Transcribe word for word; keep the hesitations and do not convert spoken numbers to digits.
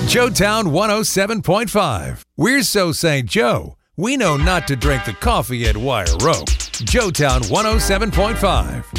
Joetown one oh seven point five. We're so Saint Joe, we know not to drink the coffee at Wire Rope. Joetown one oh seven point five.